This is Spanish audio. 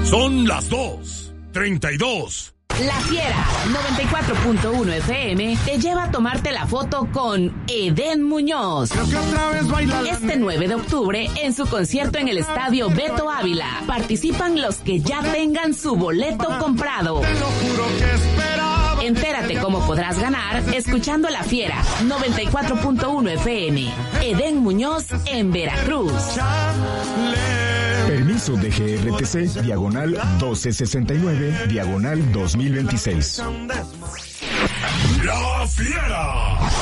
Son las 2:32. La Fiera 94.1 FM te lleva a tomarte la foto con Edén Muñoz. Este 9 de octubre en su concierto en el Estadio Beto Ávila. Participan los que ya tengan su boleto comprado. Entérate cómo podrás ganar escuchando La Fiera 94.1 FM. Edén Muñoz en Veracruz. Permiso de GRTC, diagonal 1269, diagonal 2026. La Fiera.